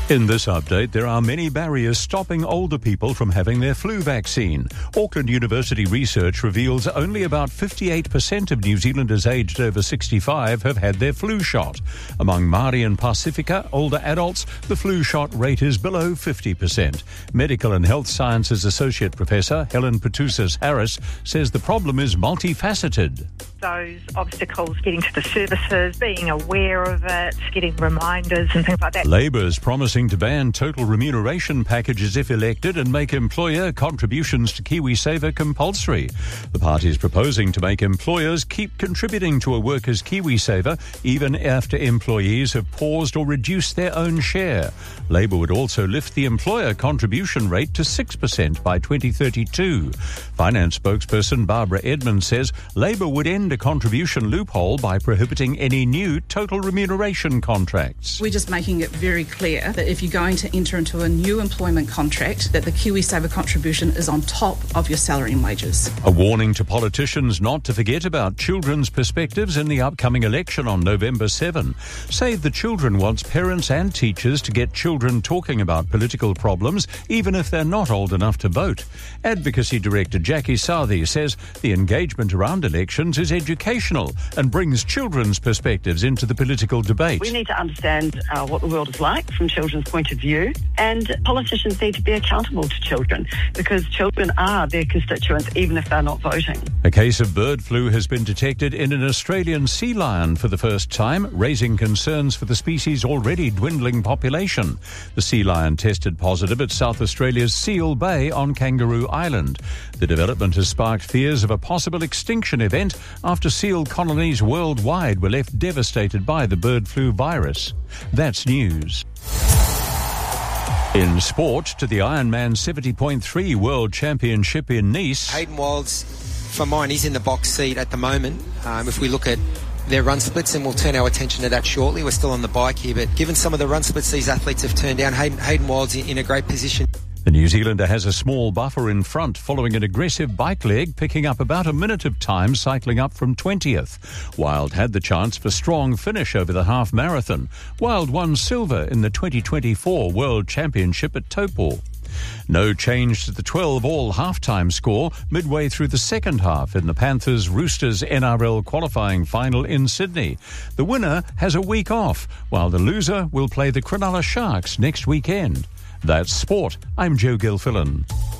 In this update, there are many barriers stopping older people from having their flu vaccine. Auckland University research reveals only about 58% of New Zealanders aged over 65 have had their flu shot. Among Māori and Pasifika older adults, the flu shot rate is below 50%. Medical and Health Sciences Associate Professor Helen Patoussis-Harris says the problem is multifaceted. Those obstacles, getting to the services, being aware of it, getting reminders and things like that. Labor is promising to ban total remuneration packages if elected and make employer contributions to KiwiSaver compulsory. The party is proposing to make employers keep contributing to a worker's KiwiSaver even after employees have paused or reduced their own share. Labor would also lift the employer contribution rate to 6% by 2032. Finance spokesperson Barbara Edmonds says Labor would end a contribution loophole by prohibiting any new total remuneration contracts. We're just making it very clear that if you're going to enter into a new employment contract, that the KiwiSaver contribution is on top of your salary and wages. A warning to politicians not to forget about children's perspectives in the upcoming election on November 7. Save the Children wants parents and teachers to get children talking about political problems, even if they're not old enough to vote. Advocacy Director Jackie Southey says the engagement around elections is educational and brings children's perspectives into the political debate. We need to understand what the world is like from children's point of view, and politicians need to be accountable to children because children are their constituents even if they're not voting. A case of bird flu has been detected in an Australian sea lion for the first time, raising concerns for the species' already dwindling population. The sea lion tested positive at South Australia's Seal Bay on Kangaroo Island. The development has sparked fears of a possible extinction event after seal colonies worldwide were left devastated by the bird flu virus. That's news. In sport, to the Ironman 70.3 World Championship in Nice. Hayden Wilds, for mine, he's in the box seat at the moment. If we look at their run splits, and we'll turn our attention to that shortly. We're still on the bike here, but given some of the run splits these athletes have turned down, Hayden Wilds in a great position. The New Zealander has a small buffer in front following an aggressive bike leg, picking up about a minute of time cycling up from 20th. Wild had the chance for strong finish over the half marathon. Wild won silver in the 2024 World Championship at Taupo. No change to the 12-all halftime score midway through the second half in the Panthers-Roosters NRL qualifying final in Sydney. The winner has a week off, while the loser will play the Cronulla Sharks next weekend. That's sport. I'm Joe Gilfillan.